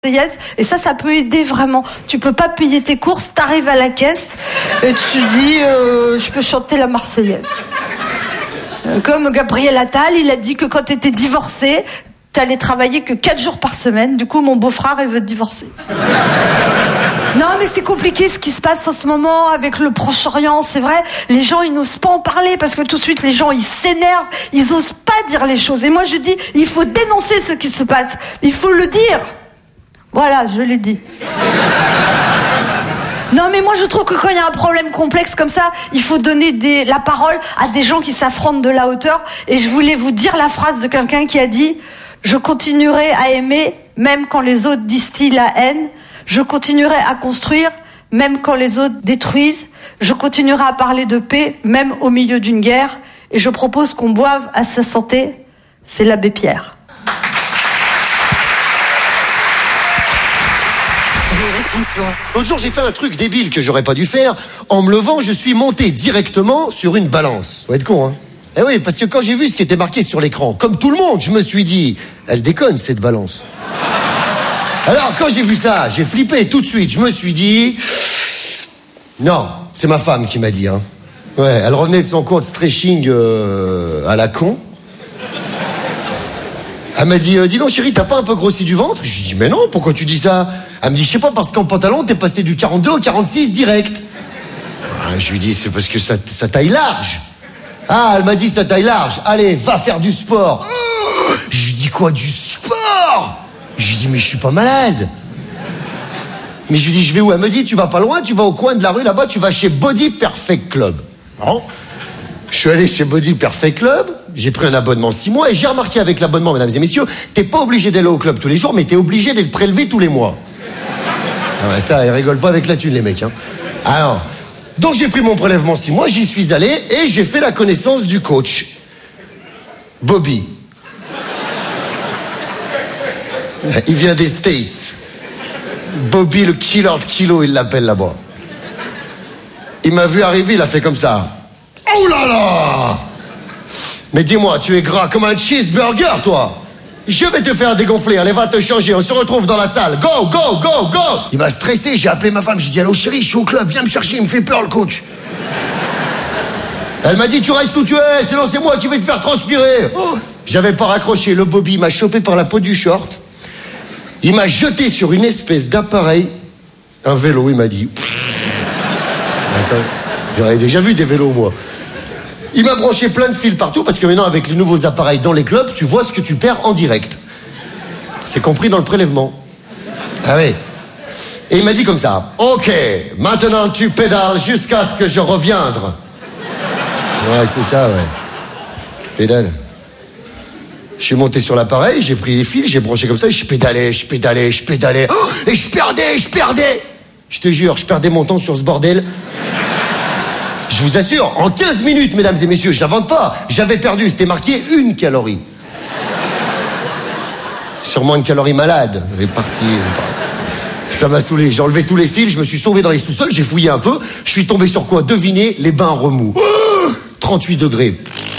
Et ça peut aider vraiment. Tu peux pas payer tes courses, t'arrives à la caisse et tu dis je peux chanter la Marseillaise. Comme Gabriel Attal, il a dit que quand t'étais divorcé, t'allais travailler que 4 jours par semaine. Du coup, mon beau-frère, il veut te divorcer. Non, mais c'est compliqué ce qui se passe en ce moment avec le Proche-Orient. C'est vrai, les gens, ils n'osent pas en parler parce que tout de suite, les gens, ils s'énervent. Ils n'osent pas dire les choses. Et moi, je dis, il faut dénoncer ce qui se passe. Il faut le dire. Voilà, je l'ai dit. Non, mais moi, je trouve que quand il y a un problème complexe comme ça, il faut donner la parole à des gens qui s'affrontent de la hauteur. Et je voulais vous dire la phrase de quelqu'un qui a dit « Je continuerai à aimer, même quand les autres distillent la haine. Je continuerai à construire, même quand les autres détruisent. Je continuerai à parler de paix, même au milieu d'une guerre. Et je propose qu'on boive à sa santé. C'est l'abbé Pierre. » L'autre jour, j'ai fait un truc débile que j'aurais pas dû faire. En me levant, je suis monté directement sur une balance. Faut être con, hein. Eh oui, parce que quand j'ai vu ce qui était marqué sur l'écran, comme tout le monde, je me suis dit, elle déconne cette balance. Alors, quand j'ai vu ça, j'ai flippé tout de suite. Je me suis dit, non, c'est ma femme qui m'a dit, hein. Ouais, elle revenait de son cours de stretching à la con. Elle m'a dit, dis donc chérie, t'as pas un peu grossi du ventre? Je lui dis, mais non, pourquoi tu dis ça? Elle me dit, je sais pas, parce qu'en pantalon, t'es passé du 42 au 46 direct. Je lui dis, c'est parce que ça taille large. Ah, elle m'a dit, ça taille large. Allez, va faire du sport. Je lui dis, quoi, du sport? Je lui dis, mais je suis pas malade. Mais je lui dis, je vais où? Elle me dit, tu vas pas loin, tu vas au coin de la rue, là-bas, tu vas chez Body Perfect Club. Bon. Je suis allé chez Body Perfect Club, j'ai pris un abonnement 6 mois et j'ai remarqué avec l'abonnement, mesdames et messieurs, t'es pas obligé d'aller au club tous les jours, mais t'es obligé d'être prélevé tous les mois. Ah ouais, ça, ils rigolent pas avec la thune, les mecs, hein. Alors, donc j'ai pris mon prélèvement 6 mois, j'y suis allé et j'ai fait la connaissance du coach. Bobby. Il vient des States. Bobby, le killer de kilos, il l'appelle là-bas. Il m'a vu arriver, il a fait comme ça. Oh là là! Mais dis-moi, tu es gras comme un cheeseburger, toi. Je vais te faire dégonfler, allez, va te changer, on se retrouve dans la salle. Go, go, go, go! Il m'a stressé, j'ai appelé ma femme, j'ai dit, allô chérie, je suis au club, viens me chercher, il me fait peur le coach. Elle m'a dit, tu restes où tu es, sinon c'est moi qui vais te faire transpirer. Oh. J'avais pas raccroché, le Bobby m'a chopé par la peau du short. Il m'a jeté sur une espèce d'appareil, un vélo, il m'a dit. Attends, j'aurais déjà vu des vélos, moi. Il m'a branché plein de fils partout parce que maintenant, avec les nouveaux appareils dans les clubs, tu vois ce que tu perds en direct. C'est compris dans le prélèvement. Ah oui. Et il m'a dit comme ça, ok, maintenant tu pédales jusqu'à ce que je revienne. Ouais, c'est ça, ouais. Pédale. Je suis monté sur l'appareil, j'ai pris les fils, j'ai branché comme ça, et je pédalais. Oh, et je perdais. Je te jure, je perdais mon temps sur ce bordel. Je vous assure, en 15 minutes, mesdames et messieurs, je n'invente pas, j'avais perdu, c'était marqué 1 calorie. Sûrement une calorie malade. Elle est partie. Ça m'a saoulé, j'ai enlevé tous les fils, je me suis sauvé dans les sous-sols, j'ai fouillé un peu, je suis tombé sur quoi? Devinez, les bains remous. 38 degrés.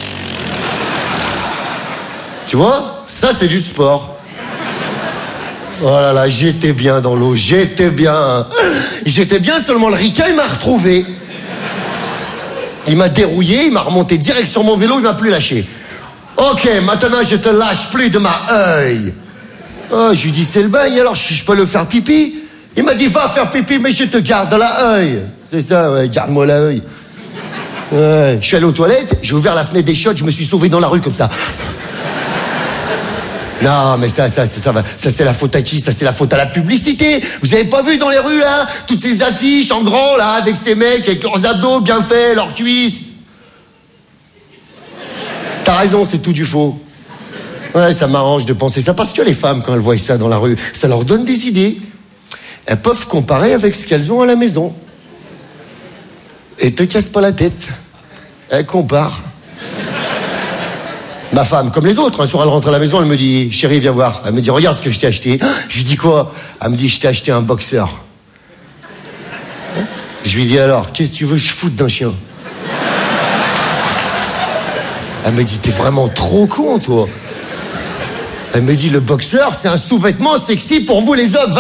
Tu vois? Ça, c'est du sport. Oh là là, j'étais bien dans l'eau, j'étais bien, seulement le ricain, il m'a retrouvé. Il m'a dérouillé, il m'a remonté direct sur mon vélo, il m'a plus lâché. Ok, maintenant je te lâche plus de ma œil. Oh, je lui dis c'est le bagne, alors je peux le faire pipi? Il m'a dit va faire pipi, mais je te garde la œil. C'est ça, ouais, garde-moi la œil. Ouais, je suis allé aux toilettes, j'ai ouvert la fenêtre des chiottes, je me suis sauvé dans la rue comme ça. Non, mais ça va. Ça, c'est la faute à qui? Ça, c'est la faute à la publicité. Vous avez pas vu dans les rues, là, toutes ces affiches en grand, là, avec ces mecs, avec leurs abdos bien faits, leurs cuisses? T'as raison, c'est tout du faux. Ouais, ça m'arrange de penser ça, parce que les femmes, quand elles voient ça dans la rue, ça leur donne des idées. Elles peuvent comparer avec ce qu'elles ont à la maison. Et te casse pas la tête. Elles comparent. Ma femme, comme les autres, un soir elle rentre à la maison, elle me dit, chérie, viens voir. Elle me dit, regarde ce que je t'ai acheté. Je lui dis quoi? Elle me dit, je t'ai acheté un boxeur. Je lui dis alors, qu'est-ce que tu veux que je foute d'un chien? Elle me dit, t'es vraiment trop con, toi. Elle me dit, le boxeur, c'est un sous-vêtement sexy pour vous les hommes.